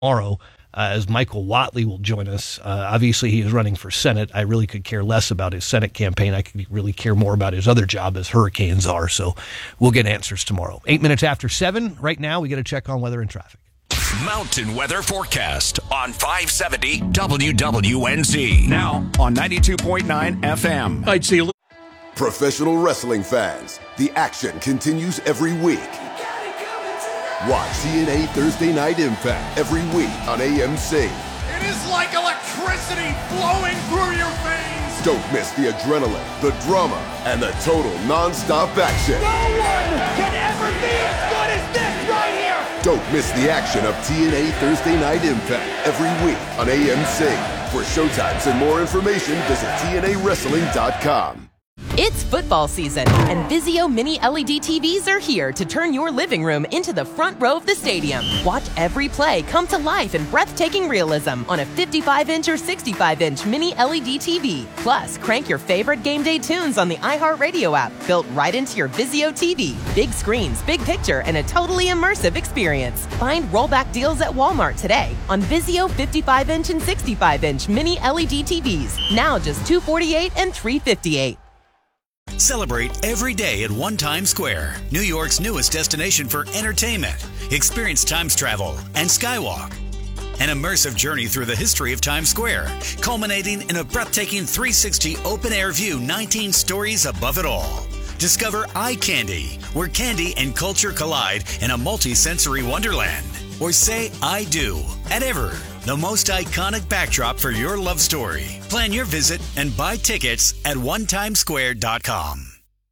tomorrow as Michael Whatley will join us. Obviously, he is running for Senate. I really could care less about his Senate campaign. I could really care more about his other job as hurricanes are. So we'll get answers tomorrow. 8 minutes after 7. Right now, we got to check on weather and traffic. Mountain Weather Forecast on 570 WWNZ. Now on 92.9 FM. I'd see Professional wrestling fans, the action continues every week. Watch TNA Thursday Night Impact every week on AMC. It is like electricity flowing through your veins. Don't miss the adrenaline, the drama, and the total non-stop action. No one can ever be as good as this right here. Don't miss the action of TNA Thursday Night Impact every week on AMC. For showtimes and more information, visit TNAWrestling.com. It's football season, and Vizio Mini LED TVs are here to turn your living room into the front row of the stadium. Watch every play come to life in breathtaking realism on a 55-inch or 65-inch Mini LED TV. Plus, crank your favorite game day tunes on the iHeartRadio app, built right into your Vizio TV. Big screens, big picture, and a totally immersive experience. Find rollback deals at Walmart today on Vizio 55-inch and 65-inch Mini LED TVs. Now just $248 and $358. Celebrate every day at One Times Square, New York's newest destination for entertainment. Experience Times Travel and Skywalk. An immersive journey through the history of Times Square, culminating in a breathtaking 360 open-air view 19 stories above it all. Discover Eye Candy, where candy and culture collide in a multi-sensory wonderland. Or say I do at Ever, the most iconic backdrop for your love story. Plan your visit and buy tickets at onetimesquare.com.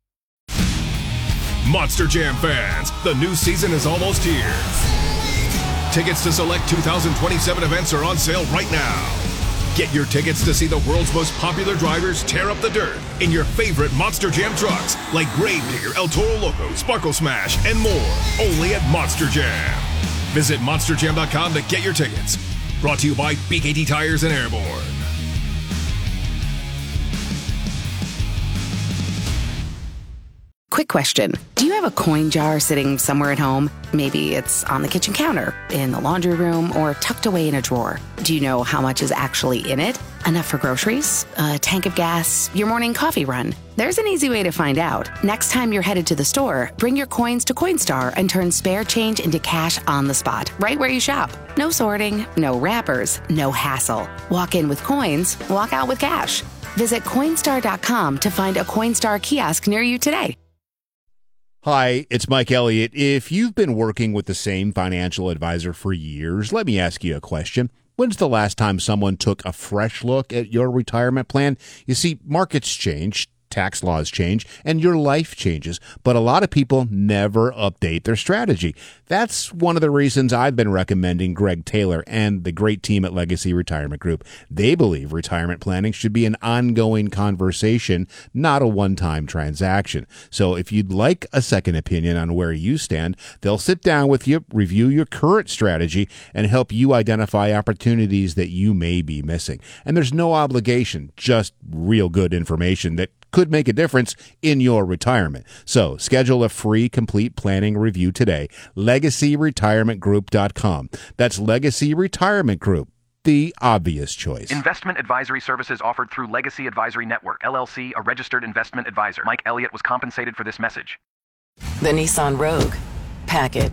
Monster Jam fans, the new season is almost here. Tickets to select 2027 events are on sale right now. Get your tickets to see the world's most popular drivers tear up the dirt in your favorite Monster Jam trucks like Gravedigger, El Toro Loco, Sparkle Smash, and more. Only at Monster Jam. Visit monsterjam.com to get your tickets. Brought to you by BKT Tires and Airborne. Quick question. Do you have a coin jar sitting somewhere at home? Maybe it's on the kitchen counter, in the laundry room, or tucked away in a drawer. Do you know how much is actually in it? Enough for groceries? A tank of gas? Your morning coffee run? There's an easy way to find out. Next time you're headed to the store, bring your coins to Coinstar and turn spare change into cash on the spot, right where you shop. No sorting, no wrappers, no hassle. Walk in with coins, walk out with cash. Visit Coinstar.com to find a Coinstar kiosk near you today. Hi, it's Mike Elliott. If you've been working with the same financial advisor for years, let me ask you a question. When's the last time someone took a fresh look at your retirement plan? You see, markets change, tax laws change, and your life changes, but a lot of people never update their strategy. That's one of the reasons I've been recommending Greg Taylor and the great team at Legacy Retirement Group. They believe retirement planning should be an ongoing conversation, not a one-time transaction. So if you'd like a second opinion on where you stand, they'll sit down with you, review your current strategy, and help you identify opportunities that you may be missing. And there's no obligation, just real good information that could make a difference in your retirement. So schedule a free complete planning review today. LegacyRetirementGroup.com. That's Legacy Retirement Group, the obvious choice. Investment advisory services offered through Legacy Advisory Network, LLC, a registered investment advisor. Mike Elliott was compensated for this message. The Nissan Rogue. Pack it.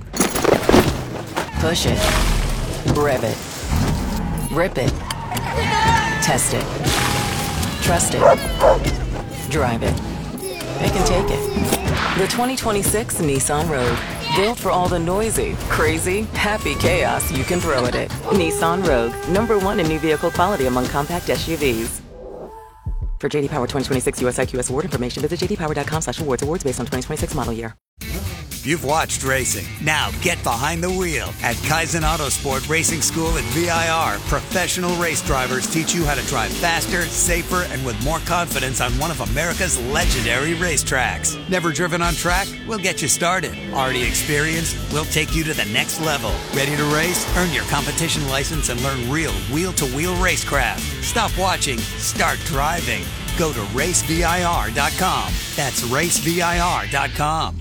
Push it. Rev it. Rip it. Test it. Trust it. Drive it. They can take it. The 2026 Nissan Rogue. Built for all the noisy, crazy, happy chaos you can throw at it. Nissan Rogue. #1 in new vehicle quality among compact SUVs. For JD Power 2026 US IQS award information, visit jdpower.com/awards. Awards based on 2026 model year. You've watched racing. Now get behind the wheel. At Kaizen Autosport Racing School at VIR, professional race drivers teach you how to drive faster, safer, and with more confidence on one of America's legendary racetracks. Never driven on track? We'll get you started. Already experienced? We'll take you to the next level. Ready to race? Earn your competition license and learn real wheel-to-wheel racecraft. Stop watching. Start driving. Go to racevir.com. That's racevir.com.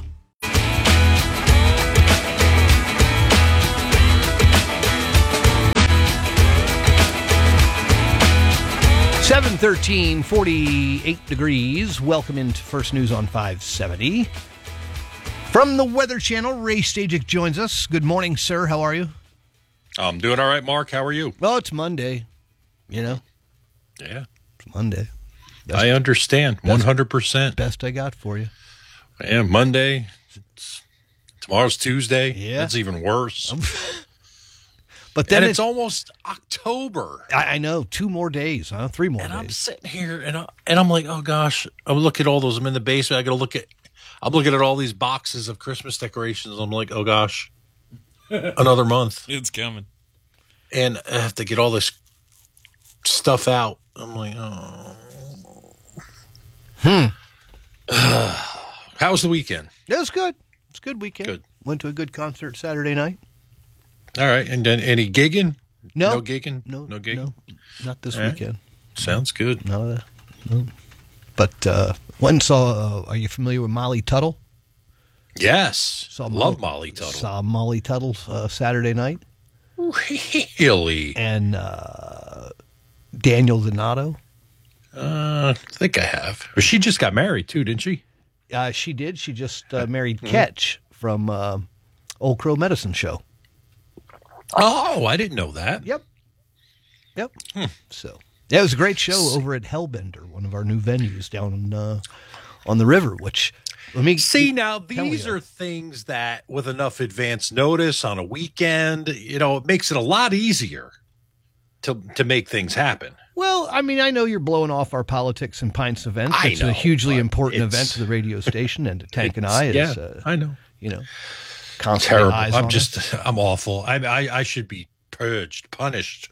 7:13, 48 degrees. Welcome into First News on 570. From the Weather Channel, Ray Stajic joins us. Good morning, sir. How are you? I'm doing all right, Mark. How are you? Well, it's Monday, Yeah. It's Monday. I understand. 100%. Best I got for you. Yeah, Monday. Tomorrow's Tuesday. Yeah. That's even worse. But then it's almost October. I know. 2 more days, huh? 3 more days. I'm sitting here and I'm like, oh gosh, I'm looking at all those. I'm in the basement. I'm looking at all these boxes of Christmas decorations. I'm like, oh gosh, another month. It's coming. And I have to get all this stuff out. I'm like, oh. How was the weekend? It was good. It's a good weekend. Good. Went to a good concert Saturday night. All right. And then any gigging? No. No gigging? No gigging? No, not this All right. weekend. Sounds good. None of that. No. But went and saw, are you familiar with Molly Tuttle? Yes. Love Molly Tuttle. Saw Molly Tuttle Saturday night. Really? And Daniel Donato. I think I have. But she just got married too, didn't she? She did. She just married Ketch from Old Crow Medicine Show. Oh, I didn't know that. Yep. So, yeah, it was a great show over at Hellbender, one of our new venues down on the river, which, let me see, now these are things that with enough advance notice on a weekend, it makes it a lot easier to make things happen. Well, I mean, I know you're blowing off our Politics and Pints event. It's a hugely important event to the radio station and to Tank and I. I know. Constantly terrible. eyes on I'm awful. I should be purged, punished.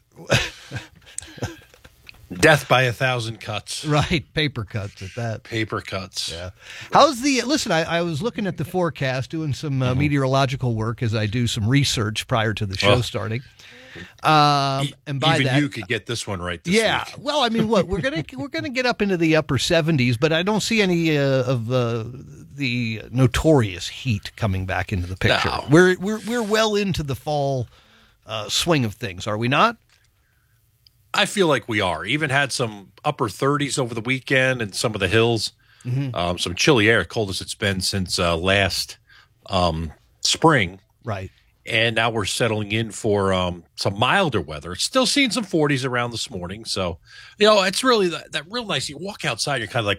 Death by 1,000 cuts. Right, paper cuts at that. Paper cuts. Yeah. How's the, listen, I was looking at the forecast, doing some meteorological work as I do some research prior to the show starting. And by even that, you could get this one right this week. Well, I mean, what we're gonna get up into the upper 70s, but I don't see any of the notorious heat coming back into the picture. No. We're well into the fall swing of things, are we not? I feel like we are. Even had some upper 30s over the weekend in some of the hills. Mm-hmm. Some chilly air, coldest it's been since last spring. Right. And now we're settling in for some milder weather. It's still seeing some 40s around this morning. So, it's really that real nice. You walk outside, you're kind of like,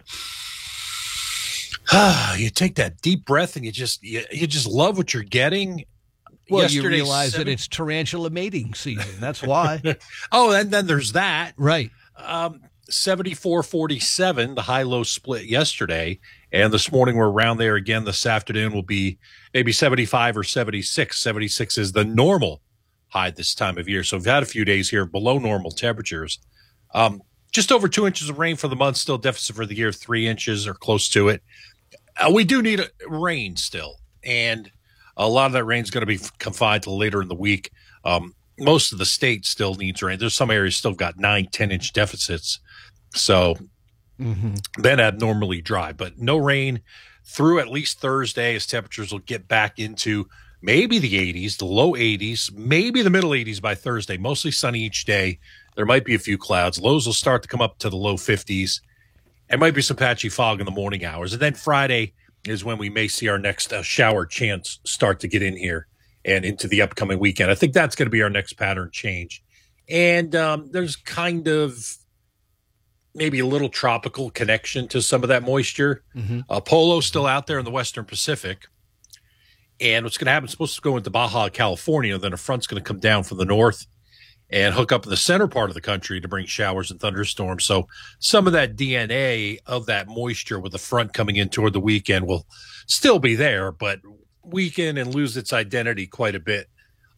you take that deep breath and you just love what you're getting. Well, you realize that it's tarantula mating season. That's why. Oh, and then there's that. Right. 74-47, the high-low split yesterday. And this morning we're around there again. This afternoon will be maybe 75 or 76. 76 is the normal high this time of year. So we've had a few days here below normal temperatures. Just over 2 inches of rain for the month, still deficit for the year, 3 inches or close to it. We do need rain still. And a lot of that rain is going to be confined to later in the week. Most of the state still needs rain. There's some areas still got 9-10-inch deficits. So then abnormally dry, but no rain through at least Thursday as temperatures will get back into maybe the 80s, the low 80s, maybe the middle 80s by Thursday. Mostly sunny each day. There might be a few clouds. Lows will start to come up to the low 50s. There might be some patchy fog in the morning hours. And then Friday is when we may see our next shower chance start to get in here and into the upcoming weekend. I think that's going to be our next pattern change. And there's kind of maybe a little tropical connection to some of that moisture. Polo's still out there in the Western Pacific. And what's going to happen, it's supposed to go into Baja, California, then a front's going to come down from the north and hook up in the center part of the country to bring showers and thunderstorms. So some of that DNA of that moisture with the front coming in toward the weekend will still be there, but weaken and lose its identity quite a bit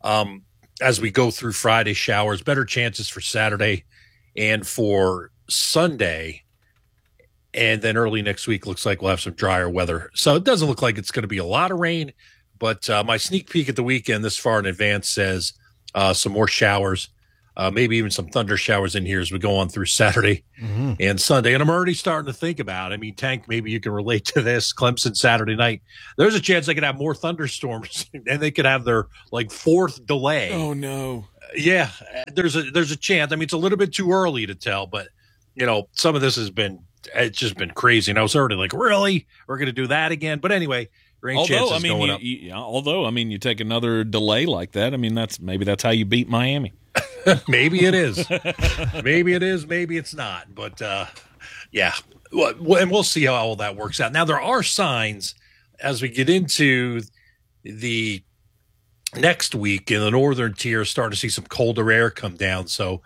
as we go through Friday showers. Better chances for Saturday and for Sunday. And then early next week looks like we'll have some drier weather. So it doesn't look like it's going to be a lot of rain, but my sneak peek at the weekend this far in advance says some more showers. Maybe even some thunder showers in here as we go on through Saturday and Sunday. And I'm already starting to think about, Tank, maybe you can relate to this. Clemson Saturday night. There's a chance they could have more thunderstorms and they could have their fourth delay. Oh no. Yeah, there's a chance. It's a little bit too early to tell, but some of this it's just been crazy. And I was already like, really? We're going to do that again? But anyway, rain chances going up. You take another delay like that. I mean, that's how you beat Miami. Maybe it is. Maybe it is. Maybe it's not. But, yeah. And we'll see how all that works out. Now, there are signs as we get into the next week in the northern tier, starting to see some colder air come down. So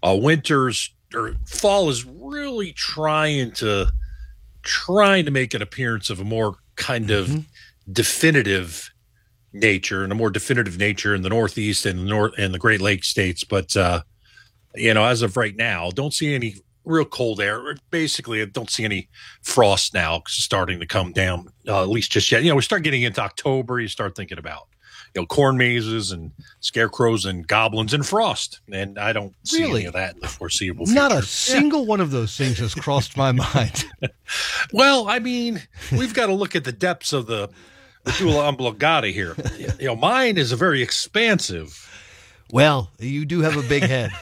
fall is really trying to make an appearance of a more kind of definitive nature and a more definitive nature in the Northeast and the Great Lakes states. But, as of right now, don't see any real cold air. Basically, I don't see any frost now starting to come down, at least just yet. We start getting into October, you start thinking about, corn mazes and scarecrows and goblins and frost. And I don't see any of that in the foreseeable future. Not a single one of those things has crossed my mind. Well, I mean, we've got to look at the depths of the medulla oblongata here. Mine is a very expansive. Well, you do have a big head.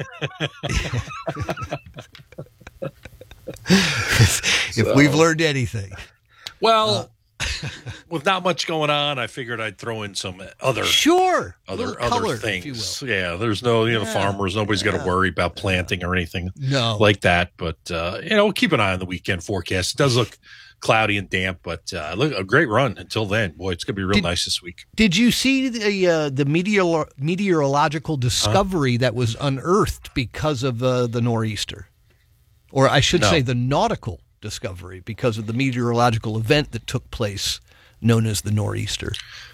If we've learned anything. Well, with not much going on, I figured I'd throw in some other color, things. Yeah, there's no farmers. Nobody's got to worry about planting or anything like that. But we'll keep an eye on the weekend forecast. It does look cloudy and damp, but a great run until then. Boy, it's going to be real nice this week. Did you see the meteorological discovery that was unearthed because of the nor'easter? Or I should say the nautical discovery because of the meteorological event that took place known as the nor'easter.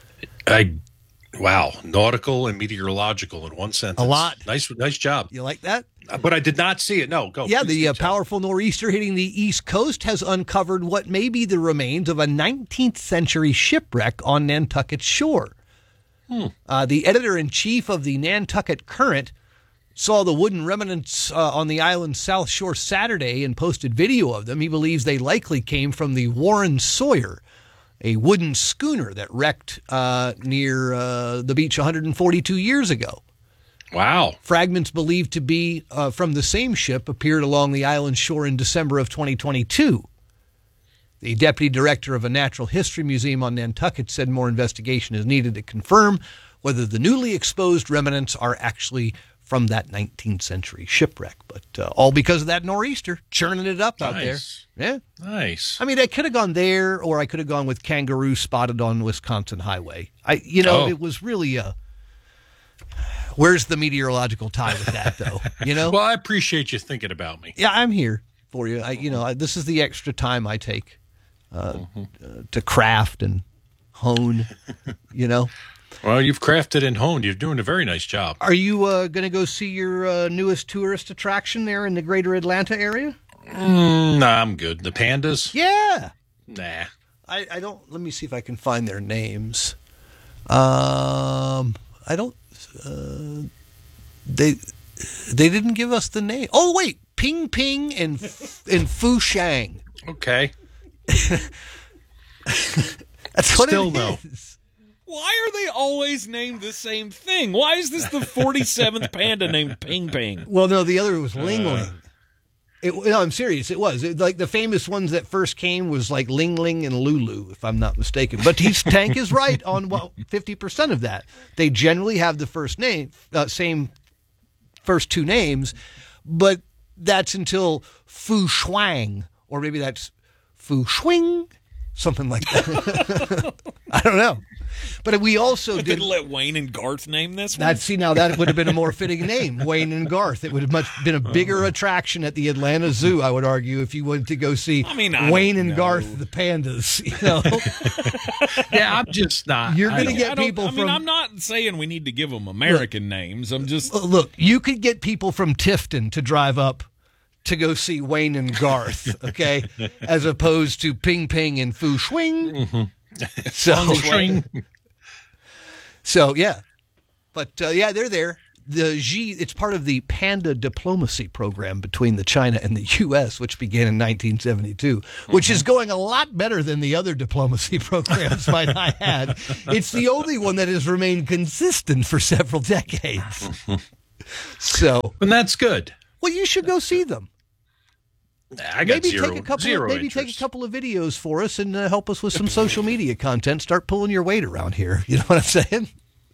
Wow, nautical and meteorological in one sentence. A lot. Nice job. You like that? But I did not see it. No, go. Yeah, the powerful nor'easter hitting the East Coast has uncovered what may be the remains of a 19th century shipwreck on Nantucket shore. The editor-in-chief of the Nantucket Current saw the wooden remnants on the island's south shore Saturday and posted video of them. He believes they likely came from the Warren Sawyer, a wooden schooner that wrecked near the beach 142 years ago. Wow. Fragments believed to be from the same ship appeared along the island shore in December of 2022. The deputy director of a natural history museum on Nantucket said more investigation is needed to confirm whether the newly exposed remnants are actually from that 19th century shipwreck. But all because of that nor'easter, churning it up out there. Yeah. Nice. I mean, I could have gone there, or I could have gone with kangaroo spotted on Wisconsin highway. It was really where's the meteorological tie with that, though? Well, I appreciate you thinking about me. Yeah, I'm here for you. This is the extra time I take to craft and hone, Well, you've crafted and honed. You're doing a very nice job. Are you going to go see your newest tourist attraction there in the greater Atlanta area? Nah, I'm good. The pandas? Yeah. Nah. I don't. Let me see if I can find their names. I don't. They didn't give us the name. Oh wait, Ping Ping and Fu Shang. Okay. That's what Still it no. is. Why are they always named the same thing? Why is this the 47th panda named Ping Ping? Well, no, the other was Ling Ling. No, I'm serious. It was like the famous ones that first came was like Ling Ling and Lulu, if I'm not mistaken. But Tank is right on 50% of that. They generally have the first name, same first two names, but that's until Fu Shuang, or maybe that's Fu Shuing, something like that. I don't know. But we also did let Wayne and Garth name this one. Now that would have been a more fitting name, Wayne and Garth. It would have been a bigger attraction at the Atlanta Zoo, I would argue, if you wanted to go see Wayne and Garth the pandas. Yeah, I'm just not. You're going to get people from. I'm not saying we need to give them American names. I'm just look. You could get people from Tifton to drive up to go see Wayne and Garth, okay, as opposed to Ping Ping and Fu Shuing. Mm-hmm. So yeah, but yeah, they're there. It's part of the Panda Diplomacy Program between the China and the U.S., which began in 1972, which is going a lot better than the other diplomacy programs, might I add. It's the only one that has remained consistent for several decades. So, and that's good. Well, you should go see them. I got maybe zero take a couple. interest. Take a couple of videos for us and help us with some social media content. Start pulling your weight around here. You know what I'm saying?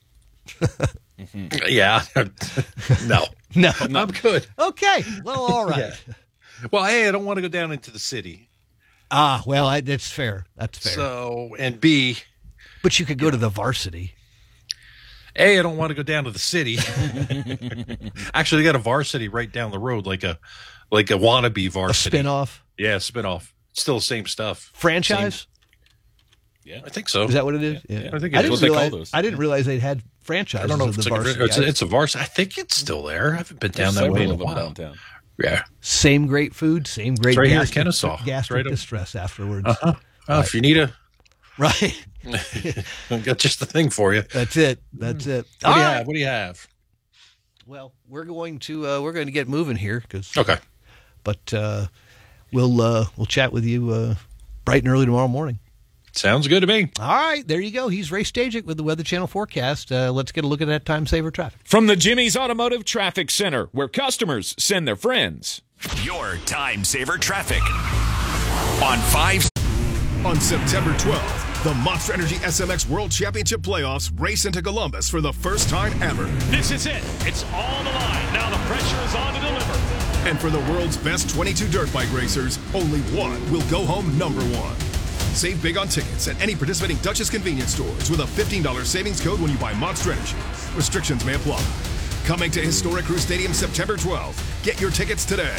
Yeah. No. I'm good. Okay. Well, all right. Yeah. Well, hey, I don't want to go down into the city. Well, that's fair. That's fair. So, and B. But you could go to the varsity. A, I don't want to go down to the city. Actually, they got a varsity right down the road, like a wannabe varsity. A spinoff? Yeah, spinoff. Still the same stuff. Franchise? Yeah, I think so. Is that what it is? Yeah. I think it's what they call those. I didn't realize they had franchises. I don't know if of the varsity. it's a varsity. I think it's still there. I haven't been down that way in a while. Downtown. Yeah. Same great food, same great here in Kennesaw. Gastric distress afterwards. Uh-huh. Right. If you need a... Right. I've got just the thing for you. That's it. That's it. What do you have? Well, we're going to get moving here Okay. But we'll chat with you bright and early tomorrow morning. Sounds good to me. All right, there you go. He's Ray Stajic with the Weather Channel forecast. Let's get a look at that time saver traffic. From the Jimmy's Automotive Traffic Center, where customers send their friends. Your time saver traffic on 5. On September 12th, the Monster Energy SMX World Championship Playoffs race into Columbus for the first time ever. This is it. It's all the line. Now the pressure is on to deliver. And for the world's best 22 dirt bike racers, only one will go home number one. Save big on tickets at any participating Duchess convenience stores with a $15 savings code when you buy Monster Energy. Restrictions may apply. Coming to historic Crew Stadium September 12th. Get your tickets today.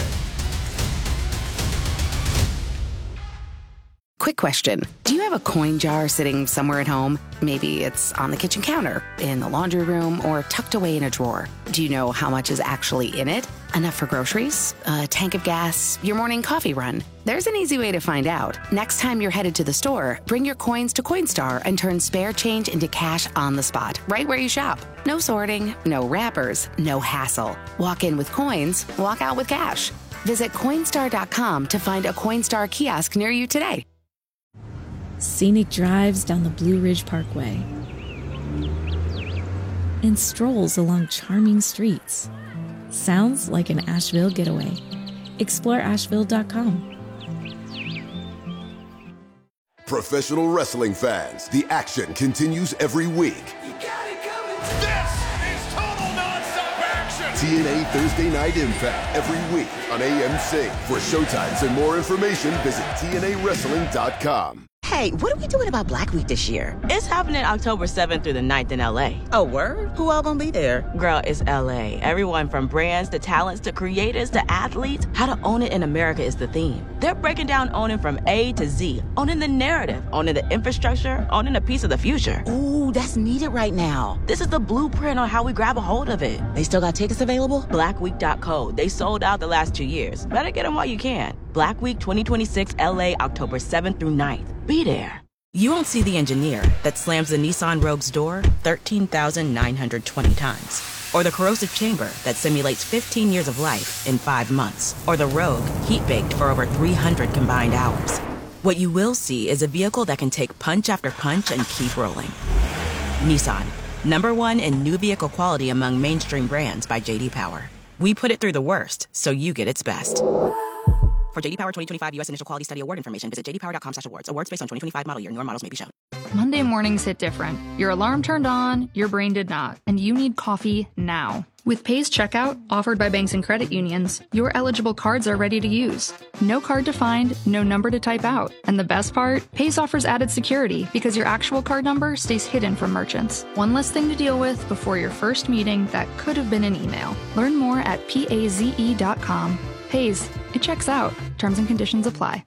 Quick question. Do you have a coin jar sitting somewhere at home? Maybe it's on the kitchen counter, in the laundry room, or tucked away in a drawer. Do you know how much is actually in it? Enough for groceries? A tank of gas? Your morning coffee run? There's an easy way to find out. Next time you're headed to the store, bring your coins to Coinstar and turn spare change into cash on the spot, right where you shop. No sorting, no wrappers, no hassle. Walk in with coins, walk out with cash. Visit Coinstar.com to find a Coinstar kiosk near you today. Scenic drives down the Blue Ridge Parkway, and strolls along charming streets. Sounds like an Asheville getaway. Explore Asheville.com. Professional wrestling fans, the action continues every week. This is total nonstop action. TNA Thursday Night Impact every week on AMC. For showtimes and more information, visit TNAWrestling.com. Hey, what are we doing about Black Week this year? It's happening October 7th through the 9th in LA. Oh, word? Who all gonna be there? Girl, it's LA. Everyone from brands to talents to creators to athletes. How to own it in America is the theme. They're breaking down owning from A to Z. Owning the narrative, owning the infrastructure, owning a piece of the future. Ooh, that's needed right now. This is the blueprint on how we grab a hold of it. They still got tickets available? Blackweek.co. They sold out the last 2 years. Better get them while you can. Black Week 2026 LA, October 7th through 9th. Be there. You won't see the engineer that slams the Nissan Rogue's door 13,920 times. Or the corrosive chamber that simulates 15 years of life in 5 months. Or the Rogue heat-baked for over 300 combined hours. What you will see is a vehicle that can take punch after punch and keep rolling. Nissan, #1 in new vehicle quality among mainstream brands by J.D. Power. We put it through the worst, so you get its best. For J.D. Power 2025 U.S. Initial Quality Study Award information, visit jdpower.com/awards. Awards based on 2025 model year. Newer models may be shown. Monday mornings hit different. Your alarm turned on, your brain did not, and you need coffee now. With Pace Checkout, offered by banks and credit unions, your eligible cards are ready to use. No card to find, no number to type out. And the best part? Pace offers added security because your actual card number stays hidden from merchants. One less thing to deal with before your first meeting that could have been an email. Learn more at paze.com. Paze. It checks out. Terms and conditions apply.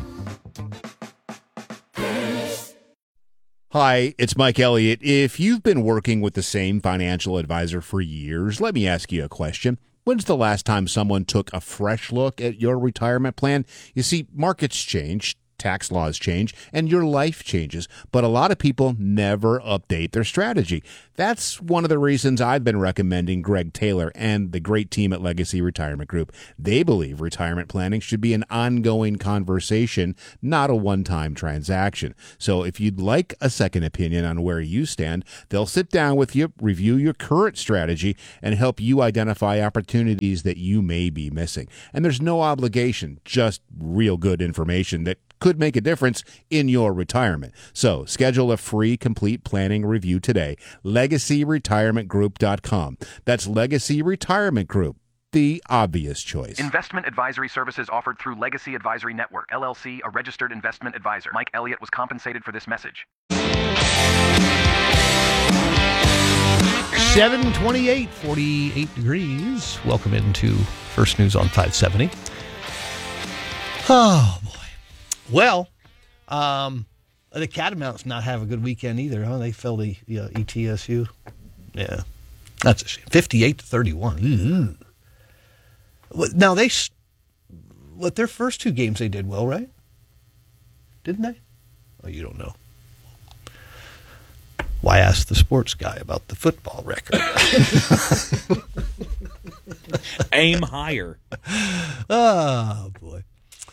Hi, it's Mike Elliott. If you've been working with the same financial advisor for years, let me ask you a question. When's the last time someone took a fresh look at your retirement plan? You see, markets change, tax laws change and your life changes, but a lot of people never update their strategy. That's one of the reasons I've been recommending Greg Taylor and the great team at Legacy Retirement Group. They believe retirement planning should be an ongoing conversation, not a one-time transaction. So if you'd like a second opinion on where you stand, they'll sit down with you, review your current strategy, and help you identify opportunities that you may be missing. And there's no obligation, just real good information that could make a difference in your retirement. So schedule a free complete planning review today. LegacyRetirementGroup.com. That's Legacy Retirement Group, the obvious choice. Investment advisory services offered through Legacy Advisory Network, LLC, a registered investment advisor. Mike Elliott was compensated for this message. 728, 48 degrees. Welcome into First News on 570. Oh, boy. Well, the Catamounts not have a good weekend either, huh? They fell to ETSU. Yeah, that's a shame. 58-31. Now, their first two games they did well, right? Didn't they? Oh, you don't know. Why ask the sports guy about the football record? Aim higher. Oh, boy.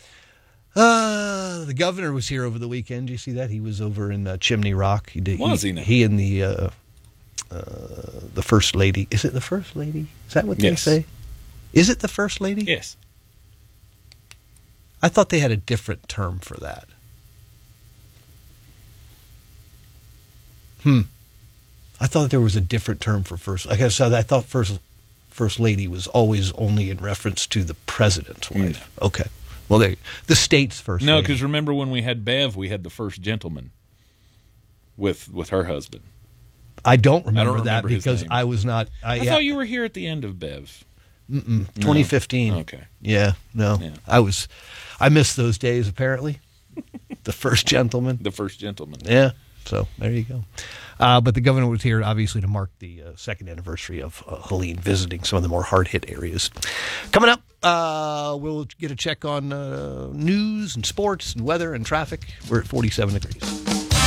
The governor was here over the weekend. Did you see that? He was over in Chimney Rock. He and the first lady. Is it the first lady? Is that what they say? Is it the first lady? Yes. I thought they had a different term for that. I thought there was a different term for first. Like I said, I thought first lady was always only in reference to the president's wife. No. Okay. Well, the state's first lady. No, because remember when we had Bev, we had the first gentleman with her husband. I don't remember that because I was not. I thought you were here at the end of Bev. 2015. No. Okay. Yeah, no. Yeah. I missed those days, apparently. The first gentleman. The first gentleman. Yeah, so there you go. But the governor was here, obviously, to mark the second anniversary of Helene visiting some of the more hard-hit areas. Coming up, we'll get a check on news and sports and weather and traffic. We're at 47 degrees.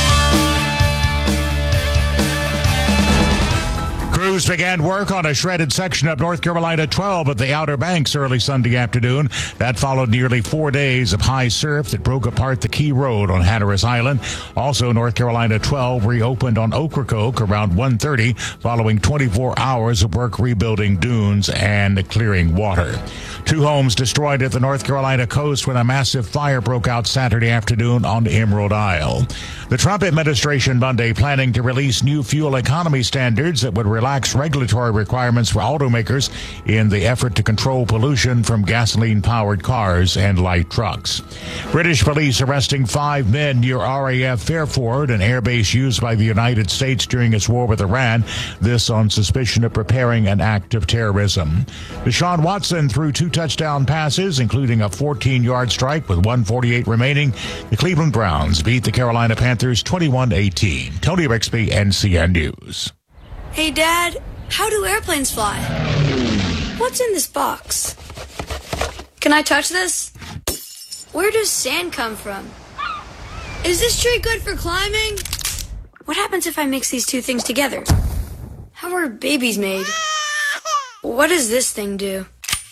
Crews began work on a shredded section of North Carolina 12 at the Outer Banks early Sunday afternoon. That followed nearly 4 days of high surf that broke apart the key road on Hatteras Island. Also, North Carolina 12 reopened on Ocracoke around 1:30 following 24 hours of work rebuilding dunes and clearing water. 2 homes destroyed at the North Carolina coast when a massive fire broke out Saturday afternoon on Emerald Isle. The Trump administration Monday planning to release new fuel economy standards that would relax regulatory requirements for automakers in the effort to control pollution from gasoline-powered cars and light trucks. British police arresting 5 men near RAF Fairford, an airbase used by the United States during its war with Iran, this on suspicion of preparing an act of terrorism. Deshaun Watson threw 2 touchdown passes, including a 14-yard strike with 1:48 remaining. The Cleveland Browns beat the Carolina Panthers 21-18. Tony Rixby, NCN News. Hey, Dad, how do airplanes fly? What's in this box? Can I touch this? Where does sand come from? Is this tree good for climbing? What happens if I mix these 2 things together? How are babies made? What does this thing do?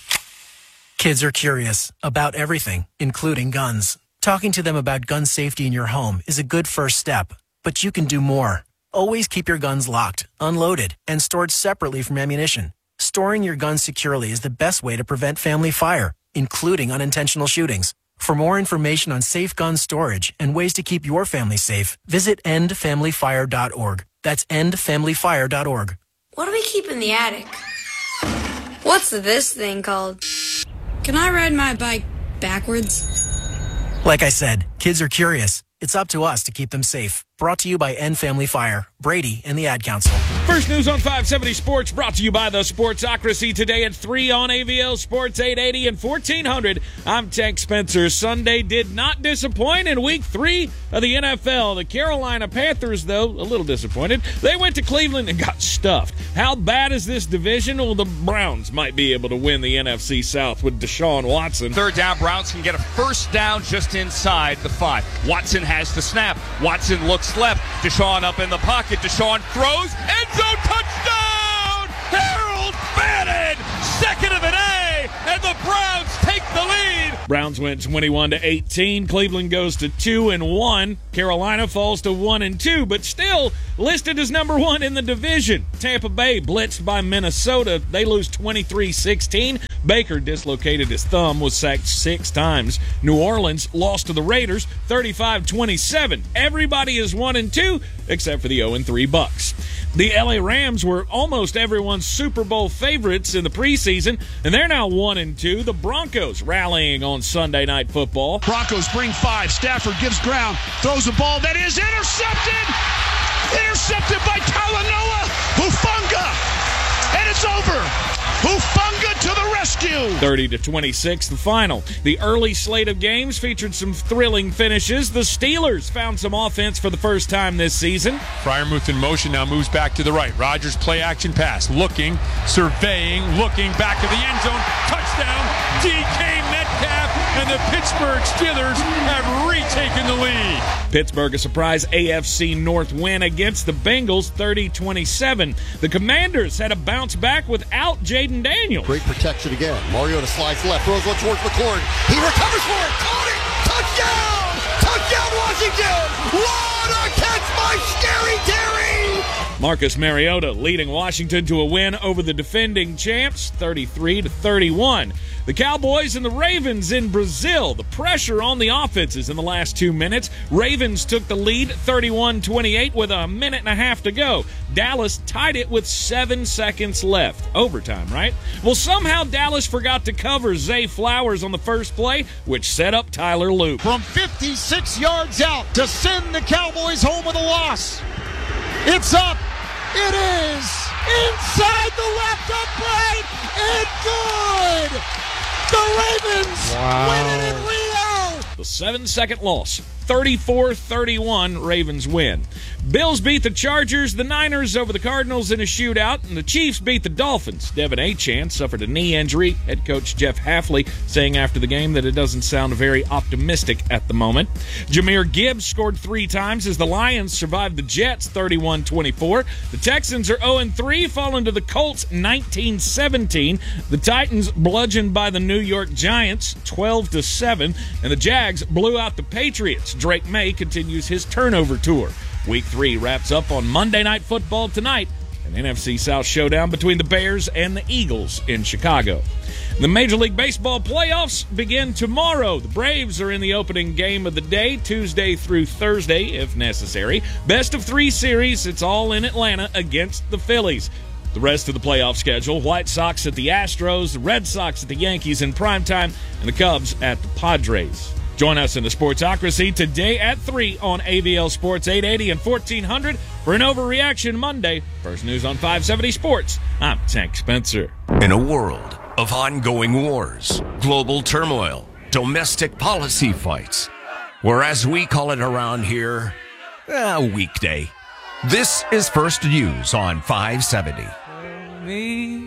Kids are curious about everything, including guns. Talking to them about gun safety in your home is a good first step, but you can do more. Always keep your guns locked, unloaded, and stored separately from ammunition. Storing your guns securely is the best way to prevent family fire, including unintentional shootings. For more information on safe gun storage and ways to keep your family safe, visit endfamilyfire.org. That's endfamilyfire.org. What do we keep in the attic? What's this thing called? Can I ride my bike backwards? Like I said, kids are curious. It's up to us to keep them safe. Brought to you by End Family Fire. Brady and the Ad Council. First news on 570 Sports, brought to you by the Sportsocracy today at 3 on AVL Sports 880 and 1400. I'm Tank Spencer. Sunday did not disappoint in Week 3 of the NFL. The Carolina Panthers, though, a little disappointed. They went to Cleveland and got stuffed. How bad is this division? Well, the Browns might be able to win the NFC South with Deshaun Watson. Third down, Browns can get a first down just inside the 5. Watson has the snap. Watson looks left. Deshaun up in the pocket. Deshaun throws. End zone touchdown! Harold Bannon, second of the day, and the Browns take the lead. Browns went 21-18. Cleveland goes to 2-1. Carolina falls to 1-2, but still listed as number 1 in the division. Tampa Bay blitzed by Minnesota. They lose 23-16. Baker dislocated his thumb, was sacked 6 times. New Orleans lost to the Raiders 35-27. Everybody is 1-2 except for the 0-3 Bucks. The LA Rams were almost everyone's Super Bowl favorites in the preseason, and they're now 1-2. The Broncos rallying on Sunday Night Football. Broncos bring 5. Stafford gives ground, throws a ball that is intercepted! Intercepted by Talanoa Hufanga! And it's over! Hufanga to the rescue! 30-26, the final. The early slate of games featured some thrilling finishes. The Steelers found some offense for the first time this season. Freiermuth in motion, now moves back to the right. Rodgers play action pass. Looking, surveying, looking back to the end zone. Touchdown, DK Metcalf, and the Pittsburgh Steelers have retaken the lead. Pittsburgh a surprise AFC North win against the Bengals, 30-27. The Commanders had a bounce back without Jaden Daniels. Great protection again. Mariota slides left, throws one towards McLaurin. He recovers for it. Caught it. Touchdown! Touchdown, Washington! What a catch by Scary Terry! Marcus Mariota leading Washington to a win over the defending champs, 33-31. The Cowboys and the Ravens in Brazil. The pressure on the offenses in the last 2 minutes. Ravens took the lead 31-28 with a minute and a half to go. Dallas tied it with 7 seconds left. Overtime, right? Well, somehow Dallas forgot to cover Zay Flowers on the first play, which set up Tyler Loop. From 56 yards out to send the Cowboys home with a loss. It's up. It is inside the left upright and good. The Ravens win it in Rio. The 7-second loss. 34-31 Ravens win. Bills beat the Chargers, the Niners over the Cardinals in a shootout, and the Chiefs beat the Dolphins. Devin Achane suffered a knee injury. Head coach Jeff Hafley saying after the game that it doesn't sound very optimistic at the moment. Jahmyr Gibbs scored 3 times as the Lions survived the Jets 31-24. The Texans are 0-3, falling to the Colts 19-17. The Titans bludgeoned by the New York Giants 12-7, and the Jags blew out the Patriots. Drake May continues his turnover tour. Week 3 wraps up on Monday Night Football tonight, an NFC South showdown between the Bears and the Eagles in Chicago. The Major League Baseball playoffs begin tomorrow. The Braves are in the opening game of the day, Tuesday through Thursday, if necessary. Best of 3 series, it's all in Atlanta against the Phillies. The rest of the playoff schedule, White Sox at the Astros, the Red Sox at the Yankees in primetime, and the Cubs at the Padres. Join us in the Sportsocracy today at 3 on AVL Sports 880 and 1400 for an Overreaction Monday. First news on 570 Sports. I'm Tank Spencer. In a world of ongoing wars, global turmoil, domestic policy fights, or as we call it around here, a weekday. This is First News on 570.